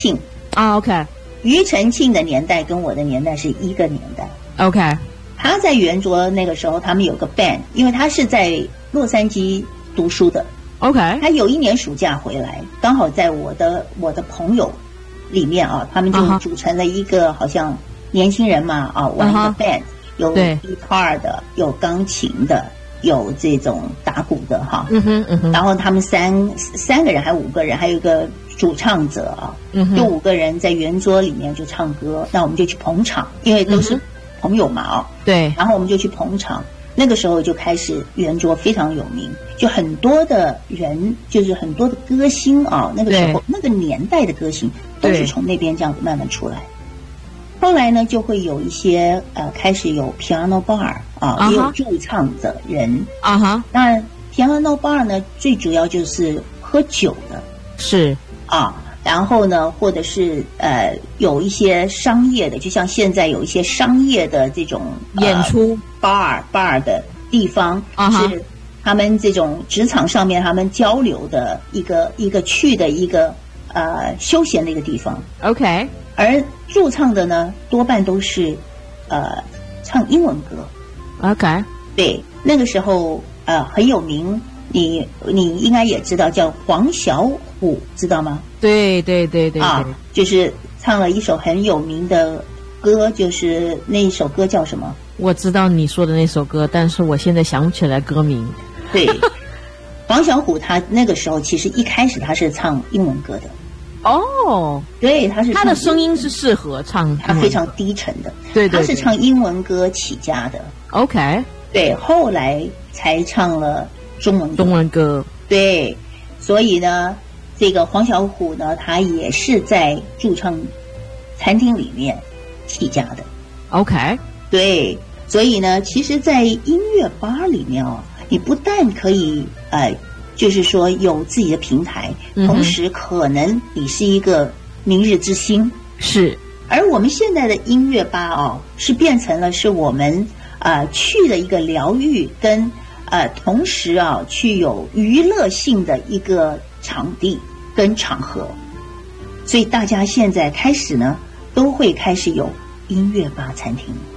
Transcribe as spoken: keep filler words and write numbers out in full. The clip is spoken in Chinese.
庆啊 ，OK， 庾澄庆的年代跟我的年代是一个年代。 OK， 他在圆桌那个时候，他们有个 band， 因为他是在洛杉矶读书的。 OK， 他有一年暑假回来，刚好在我的我的朋友里面啊，他们就组成了一个、uh-huh. 好像年轻人嘛啊，玩一个 band，、uh-huh. 有 guitar 的，有钢琴的，有这种打鼓的哈。嗯哼嗯哼。然后他们三三个人还五个人，还有一个主唱者啊，嗯哼，就五个人在圆桌里面就唱歌，那我们就去捧场，因为都是朋友嘛啊。 对。 然后我们就去捧场。那个时候就开始圆桌非常有名，就很多的人，就是很多的歌星啊，那个时候那个年代的歌星都是从那边这样子慢慢出来。后来呢，就会有一些呃，开始有 piano bar 啊， uh-huh. 也有驻唱的人啊哈。 那 piano bar 呢，最主要就是喝酒的， 是啊。然后呢，或者是呃有一些商业的，就像现在有一些商业的这种、 呃、演出 bar bar 的地方， uh-huh. 是他们这种职场上面他们交流的一个一个去的一个呃休闲的一个地方。 OK， 而驻唱的呢，多半都是呃唱英文歌。 OK， 对，那个时候呃很有名。你你应该也知道叫黄小琥，知道吗？ 对对对 对, 对啊，就是唱了一首很有名的歌，就是那一首歌叫什么？ 我知道你说的那首歌，但是我现在想不起来歌名。 对，黄小琥他那个时候其实一开始他是唱英文歌的。 哦， 对，他是他的声音是适合唱， 他非常低沉的。 对 对, 对， 他是唱英文歌起家的。 OK， 对，后来才唱了中文歌。 中文歌， 对，所以呢，这个黄小琥呢，他也是在驻唱餐厅里面起家的。 OK， 对，所以呢，其实，在音乐吧里面哦，你不但可以呃，就是说有自己的平台， 嗯、 同时可能你是一个明日之星。 是， 而我们现在的音乐吧哦，是变成了是我们啊、呃、去了一个疗愈跟。呃，同时啊，具有娱乐性的一个场地跟场合，所以大家现在开始呢，都会开始有音乐吧餐厅。